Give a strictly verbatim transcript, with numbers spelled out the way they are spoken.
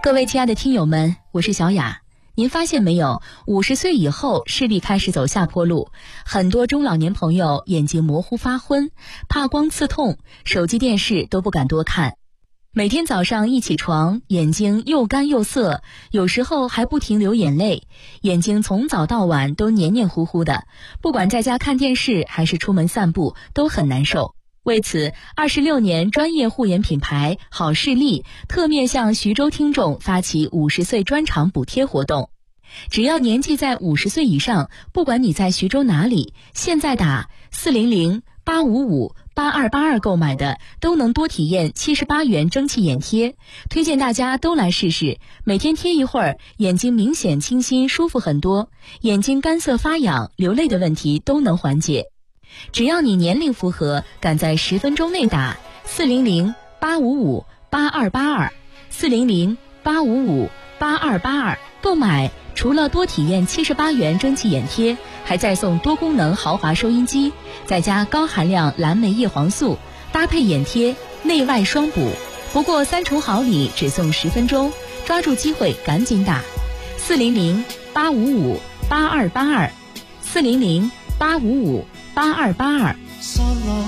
各位亲爱的听友们，我是小雅。您发现没有，五十岁以后视力开始走下坡路，很多中老年朋友眼睛模糊发昏，怕光刺痛，手机电视都不敢多看。每天早上一起床，眼睛又干又涩，有时候还不停流眼泪，眼睛从早到晚都黏黏糊糊的，不管在家看电视还是出门散步都很难受。为此，二十六年专业护眼品牌好视力特面向徐州听众发起五十岁专场补贴活动。只要年纪在五十岁以上，不管你在徐州哪里，现在打四零零八五五八二八二购买的都能多体验七十八元蒸汽眼贴。推荐大家都来试试，每天贴一会儿，眼睛明显清新舒服很多，眼睛干涩发痒流泪的问题都能缓解。只要你年龄符合，赶在十分钟内打四零零八五五八二八二 四零零八五五八二八二购买，除了多体验七十八元蒸汽眼贴，还再送多功能豪华收音机，再加高含量蓝莓叶黄素，搭配眼贴，内外双补。不过三重好礼只送十分钟，抓住机会赶紧打四零零八五五八二八二 四零零八五五八二八二。